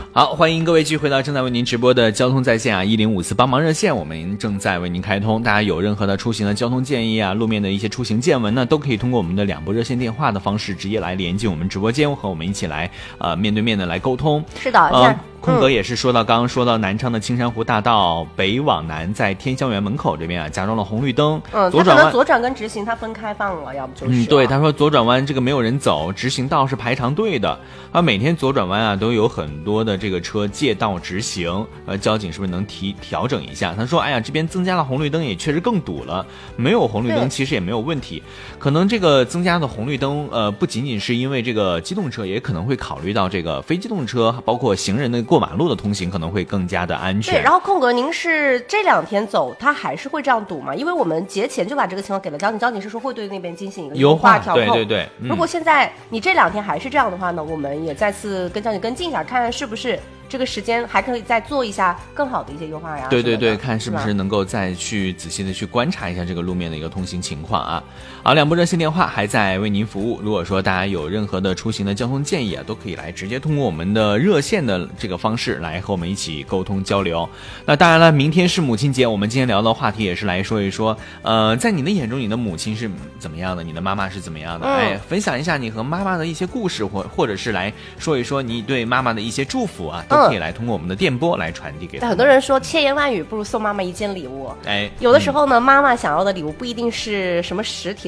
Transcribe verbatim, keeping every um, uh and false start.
好，欢迎各位继续回到正在为您直播的交通在线啊，一零五四帮忙热线，我们正在为您开通。大家有任何的出行的交通建议啊，路面的一些出行见闻呢，都可以通过我们的两部热线电话的方式，直接来连接我们直播间，和我们一起来呃面对面的来沟通。 是的， 呃，空格也是说到，刚刚说到南昌的青山湖大道北往南，在天香园门口这边啊，加装了红绿灯， 嗯， 左转弯左转跟直行它分开放了，要不就是、啊、 嗯，对，他说左转弯这个没有人走，直行道是排长队的，啊，每天左转弯啊都有很多的这个车借道直行，呃，交警是不是能提调整一下？他说，哎呀，这边增加了红绿灯也确实更堵了，没有红绿灯其实也没有问题，可能这个增加的红绿灯，呃，不仅仅是因为这个机动车，也可能会考虑到这个非机动车，包括行人的过马路的通行可能会更加的安全。 对，然后空格，您是这两天走，它还是会这样堵吗？因为我们节前就把这个情况给了交警，交警是说会对那边进行一个优化调控。 对对对、嗯。 如果现在你这两天还是这样的话呢，我们也再次跟交警跟进一下，看看是不是这个时间还可以再做一下更好的一些优化呀。 对对对，看是不是能够再去仔细的去观察一下这个路面的一个通行情况啊。好，两部热线电话还在为您服务。如果说大家有任何的出行的交通建议啊，都可以来直接通过我们的热线的这个方式来和我们一起沟通交流。那当然了，明天是母亲节，我们今天聊的话题也是来说一说，呃，在你的眼中，你的母亲是怎么样的？你的妈妈是怎么样的？嗯、哎，分享一下你和妈妈的一些故事，或或者是来说一说你对妈妈的一些祝福啊，都可以来通过我们的电波来传递给她。 很多人说千言万语不如送妈妈一件礼物。 哎， 有的时候呢，嗯、妈妈想要的礼物不一定是什么实体。